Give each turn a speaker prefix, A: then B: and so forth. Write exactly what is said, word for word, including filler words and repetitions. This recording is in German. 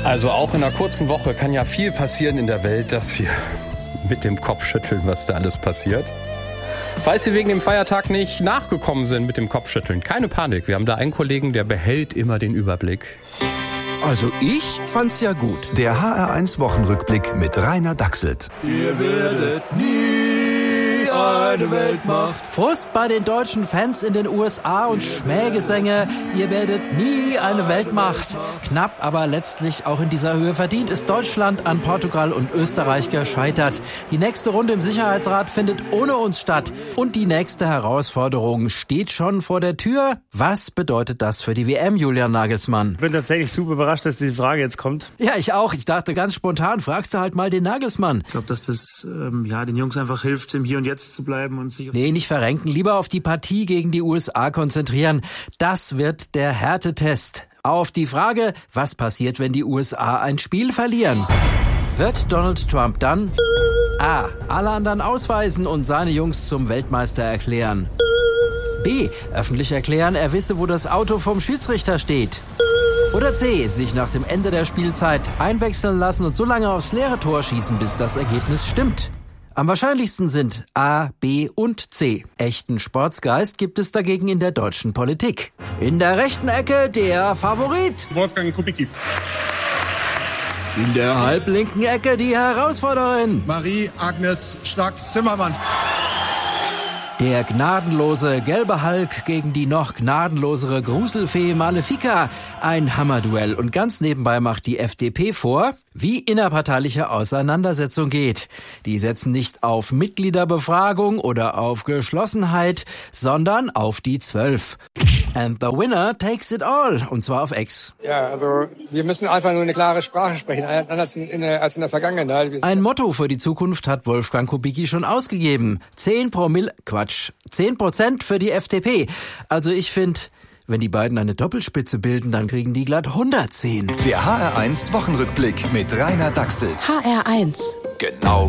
A: Also auch in einer kurzen Woche kann ja viel passieren in der Welt, dass wir mit dem Kopf schütteln, was da alles passiert. Falls Sie wegen dem Feiertag nicht nachgekommen sind mit dem Kopfschütteln, keine Panik. Wir haben da einen Kollegen, der behält immer den Überblick.
B: Also ich fand's ja gut.
C: Der H R eins Wochenrückblick mit Rainer Dachselt.
D: Ihr werdet nie eine Weltmacht.
E: Frust bei den deutschen Fans in den U S A und Schmähgesänge. Ihr werdet nie eine Weltmacht. Knapp, aber letztlich auch in dieser Höhe verdient ist Deutschland an Portugal und Österreich gescheitert. Die nächste Runde im Sicherheitsrat findet ohne uns statt. Und die nächste Herausforderung steht schon vor der Tür. Was bedeutet das für die W M, Julian Nagelsmann?
F: Ich bin tatsächlich super überrascht, dass diese Frage jetzt kommt.
E: Ja, ich auch. Ich dachte ganz spontan, fragst du halt mal den Nagelsmann.
F: Ich glaube, dass das ähm, ja, den Jungs einfach hilft, im Hier und Jetzt zu bleiben und sich auf
E: Nee, nicht verrenken. Lieber auf die Partie gegen die U S A konzentrieren. Das wird der Härtetest. Auf die Frage, was passiert, wenn die U S A ein Spiel verlieren? Wird Donald Trump dann A. alle anderen ausweisen und seine Jungs zum Weltmeister erklären? B. öffentlich erklären, er wisse, wo das Auto vom Schiedsrichter steht? Oder C. sich nach dem Ende der Spielzeit einwechseln lassen und so lange aufs leere Tor schießen, bis das Ergebnis stimmt? Am wahrscheinlichsten sind A, B und C. Echten Sportsgeist gibt es dagegen in der deutschen Politik. In der rechten Ecke der Favorit.
G: Wolfgang Kubicki.
E: In der halblinken Ecke die Herausforderin.
G: Marie-Agnes Strack-Zimmermann.
E: Der gnadenlose gelbe Hulk gegen die noch gnadenlosere Gruselfee Malefica. Ein Hammerduell. Und ganz nebenbei macht die F D P vor, wie innerparteiliche Auseinandersetzung geht. Die setzen nicht auf Mitgliederbefragung oder auf Geschlossenheit, sondern auf die Zwölf. And the winner takes it all. Und zwar auf X.
H: Ja, also wir müssen einfach nur eine klare Sprache sprechen, anders in der, als in der Vergangenheit.
E: Ein Motto für die Zukunft hat Wolfgang Kubicki schon ausgegeben. Zehn Promille, Quatsch, zehn Prozent für die F D P. Also ich finde, wenn die beiden eine Doppelspitze bilden, dann kriegen die glatt hundertzehn.
C: Der H R eins Wochenrückblick mit Rainer Dachselt.
I: H R eins.
C: Genau